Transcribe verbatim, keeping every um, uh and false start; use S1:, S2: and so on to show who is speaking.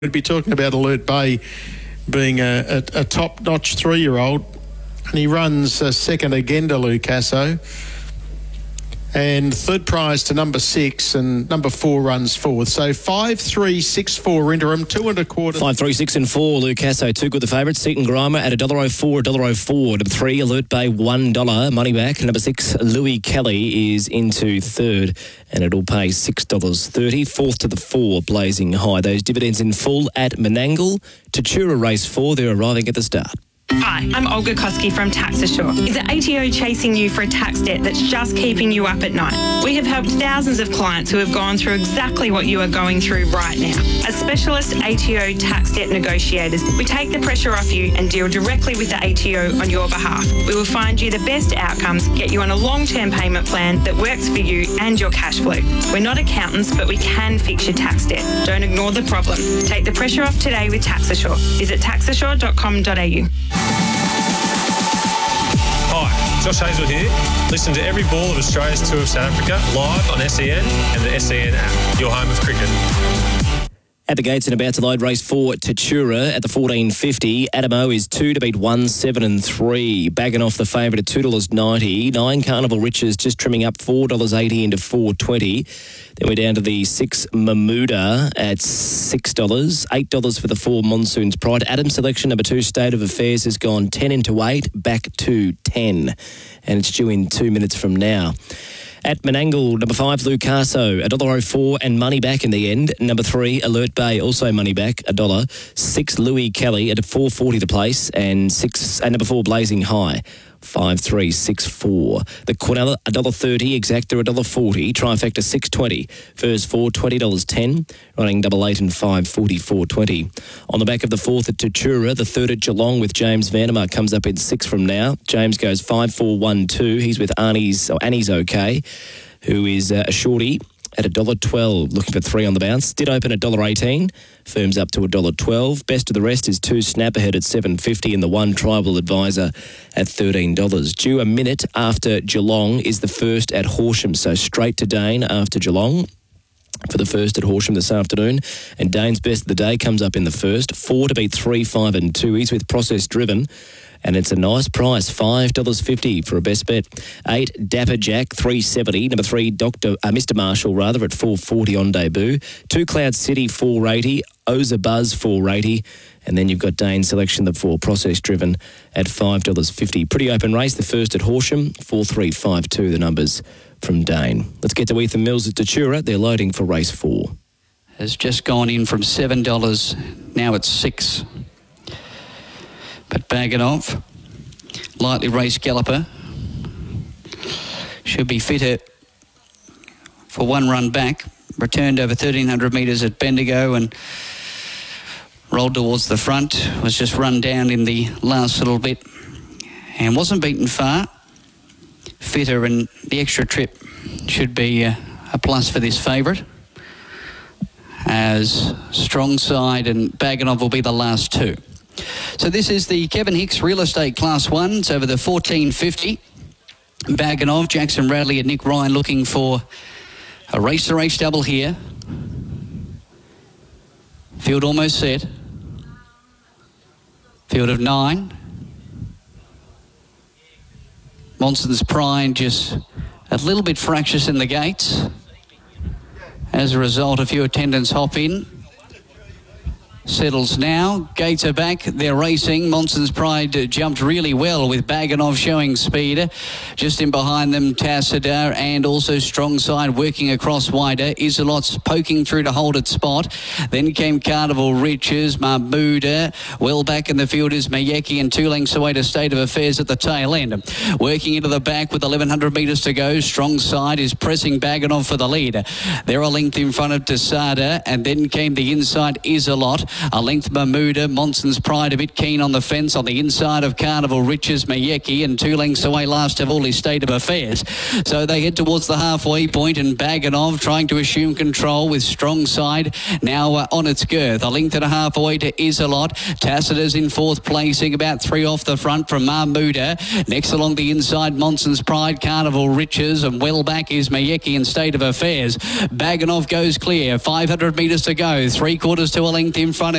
S1: We'd be talking about Alert Bay being a, a, a top-notch three-year-old, and he runs uh, second again to Lucasso, and third prize to number six, and number four runs fourth. So five, three, six, four interim, two and a quarter.
S2: Five, three, six, and four. Lucasso, two good. The favourites. Seaton Grimer at a dollar oh four, a dollar oh four. Number three, Alert Bay, one dollar. Money back. Number six, Louis Kelly is into third, and it'll pay six dollars thirty. Fourth to the four, Blazing High. Those dividends in full at Menangle. Tatura race four. They're arriving at the start.
S3: Hi, I'm Olga Koski from Tax Assure. Is the A T O chasing you for a tax debt that's just keeping you up at night? We have helped thousands of clients who have gone through exactly what you are going through right now. As specialist A T O tax debt negotiators, we take the pressure off you and deal directly with the A T O on your behalf. We will find you the best outcomes, get you on a long-term payment plan that works for you and your cash flow. We're not accountants, but we can fix your tax debt. Don't ignore the problem. Take the pressure off today with Tax Assure. Visit tax assure dot com dot a u.
S4: Hi, Josh Hazel here. Listen to every ball of Australia's Tour of South Africa live on S E N and the S E N app, your home of cricket.
S2: At the gates and about to load race four, Tatura at the fourteen fifty. Adamo is two to beat one, seven and three. Bagging off the favourite at two dollars ninety. Nine Carnival Riches just trimming up four dollars eighty into four twenty. Then we're down to the six Mamuda at six dollars. eight dollars for the four Monsoon's Pride. Adam's Selection, number two, State of Affairs, has gone ten into eight, back to ten. And it's due in two minutes from now. At Menangle, number five, Lucasso, a dollar oh four and money back in the end. Number three, Alert Bay, also money back, a dollar. Six, Louis Kelly at four forty the place, and six, and number four, Blazing High. Five, three, six, four. The Quinella, a dollar thirty. Exacta, a dollar forty. Trifecta, six twenty. First four, twenty dollars ten. Running double eight and five, forty-four twenty. On the back of the fourth at Tatura, the third at Geelong with James Vandermark comes up in six from now. James goes five, four, one, two. He's with Arnie's, or Annie's okay, who is uh, a shorty at a dollar twelve, looking for three on the bounce. Did open at a dollar eighteen, firms up to a dollar twelve. Best of the rest is two Snap Ahead at seven fifty, and the one Tribal Advisor at thirteen dollars. Due a minute after Geelong is the first at Horsham, so straight to Dane after Geelong for the first at Horsham this afternoon. And Dane's best of the day comes up in the first. Four to beat three, five and two. He's with Process Driven. And it's a nice price, five dollars fifty for a best bet. Eight, Dapper Jack, three seventy. Number three, Doctor uh, Mister Marshall, rather, at four forty on debut. Two, Cloud City, four eighty. Oza Buzz, four eighty. And then you've got Dane's Selection, the four, Process Driven, at five dollars fifty. Pretty open race, the first at Horsham, four three five two, the numbers from Dane. Let's get to Ethan Mills at Tatura. They're loading for race four.
S5: Has just gone in from seven dollars, now it's six dollars. But Baganov, lightly raced galloper, should be fitter for one run back. Returned over thirteen hundred metres at Bendigo and rolled towards the front. Was just run down in the last little bit and wasn't beaten far. Fitter, and the extra trip should be a, a plus for this favourite, as Strong Side and Baganov will be the last two. So this is the Kevin Hicks Real Estate Class one. It's over the fourteen fifty. Baganov, Jackson Radley and Nick Ryan looking for a race-to-race double here. Field almost set. Field of nine. Monson's Pride just a little bit fractious in the gates. As a result, a few attendants hop in. Settles now. Gates are back. They're racing. Monson's Pride uh, jumped really well with Baganov showing speed. Just in behind them, Tassadar and also Strong Side working across wider. Isolot's poking through to hold its spot. Then came Carnival Riches, Mahmuda. Well back in the field is Mayeki, and two lengths away to State of Affairs at the tail end. Working into the back with eleven hundred metres to go. Strong Side is pressing Baganov for the lead. They're a length in front of Tassada, and then came the inside Isolot. A length Mahmuda, Monson's Pride a bit keen on the fence on the inside of Carnival Riches, Mayeki, and two lengths away last of all is State of Affairs. So they head towards the halfway point, and Baganov trying to assume control with Strong Side now uh, on its girth. A length and a half away to Isolot. Tacitus in fourth placing, about three off the front from Mahmuda. Next along the inside, Monson's Pride, Carnival Riches, and well back is Mayeki and State of Affairs. Baganov goes clear, five hundred metres to go, three quarters to a length in front of